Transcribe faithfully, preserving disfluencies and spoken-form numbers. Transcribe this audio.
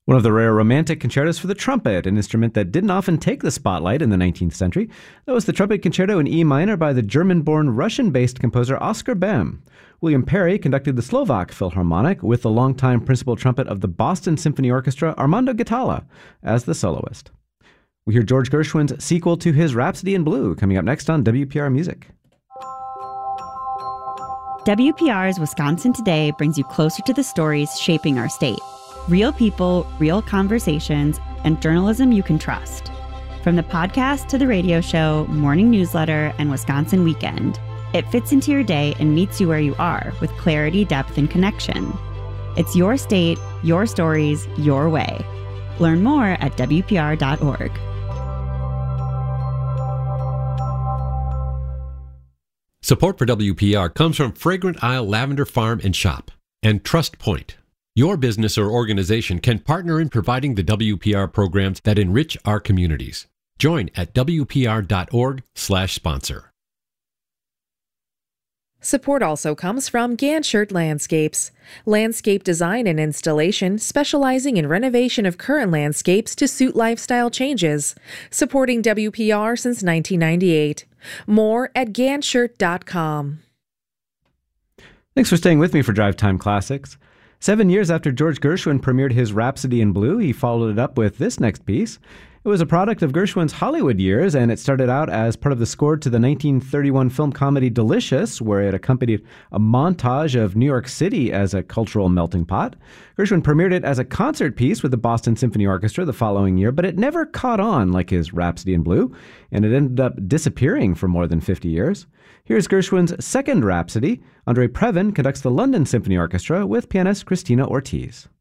One of the rare romantic concertos for the trumpet, an instrument that didn't often take the spotlight in the nineteenth century. That was the Trumpet Concerto in E minor by the German-born, Russian-based composer Oscar Bem. William Perry conducted the Slovak Philharmonic with the longtime principal trumpet of the Boston Symphony Orchestra, Armando Guitarra, as the soloist. We hear George Gershwin's sequel to his Rhapsody in Blue coming up next on W P R Music. W P R's Wisconsin Today brings you closer to the stories shaping our state. Real people, real conversations, and journalism you can trust. From the podcast to the radio show, morning newsletter, and Wisconsin Weekend, it fits into your day and meets you where you are with clarity, depth, and connection. It's your state, your stories, your way. Learn more at W P R dot org. Support for W P R comes from Fragrant Isle Lavender Farm and Shop and Trust Point. Your business or organization can partner in providing the W P R programs that enrich our communities. Join at W P R dot org slash sponsor. Support also comes from Ganshert Landscapes, landscape design and installation specializing in renovation of current landscapes to suit lifestyle changes, supporting W P R since nineteen ninety-eight. More at ganshert dot com. Thanks for staying with me for Drive Time Classics. Seven years after George Gershwin premiered his Rhapsody in Blue, he followed it up with this next piece. It was a product of Gershwin's Hollywood years, and it started out as part of the score to the nineteen thirty-one film comedy Delicious, where it accompanied a montage of New York City as a cultural melting pot. Gershwin premiered it as a concert piece with the Boston Symphony Orchestra the following year, but it never caught on like his Rhapsody in Blue, and it ended up disappearing for more than fifty years. Here's Gershwin's second Rhapsody. Andre Previn conducts the London Symphony Orchestra with pianist Christina Ortiz.